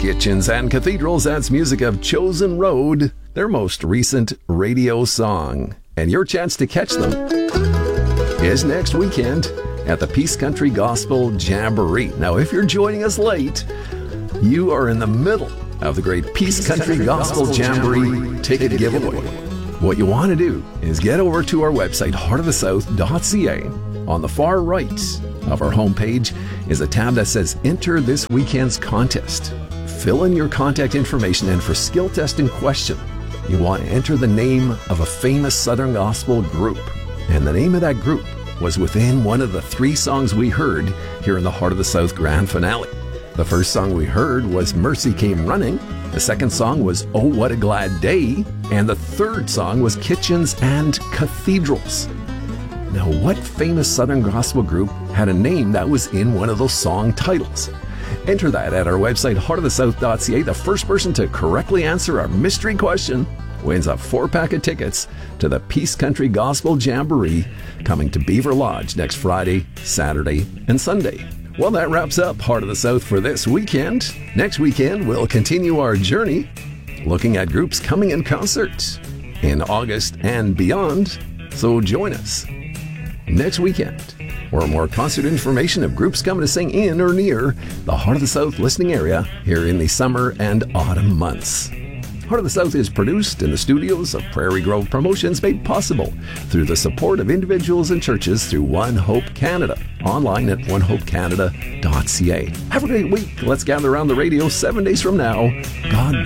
Kitchens and Cathedrals adds music of Chosen Road, their most recent radio song. And your chance to catch them is next weekend at the Peace Country Gospel Jamboree. Now, if you're joining us late, you are in the middle of the great Peace Country Gospel Jamboree ticket giveaway. What you want to do is get over to our website, heartofthesouth.ca. On the far right of our homepage is a tab that says Enter this weekend's contest. Fill in your contact information, and for skill testing question, you want to enter the name of a famous Southern Gospel group. And the name of that group was within one of the 3 songs we heard here in the Heart of the South Grand Finale. The first song we heard was Mercy Came Running. The second song was Oh What a Glad Day. And the third song was Kitchens and Cathedrals. Now, what famous Southern Gospel group had a name that was in one of those song titles? Enter that at our website, heartofthesouth.ca. The first person to correctly answer our mystery question wins a 4-pack of tickets to the Peace Country Gospel Jamboree coming to Beaver Lodge next Friday, Saturday, and Sunday. Well, that wraps up Heart of the South for this weekend. Next weekend, we'll continue our journey looking at groups coming in concert in August and beyond. So join us next weekend for more concert information of groups coming to sing in or near the Heart of the South listening area here in the summer and autumn months. Heart of the South is produced in the studios of Prairie Grove Promotions, made possible through the support of individuals and churches through One Hope Canada, online at onehopecanada.ca. Have a great week. Let's gather around the radio 7 days from now. God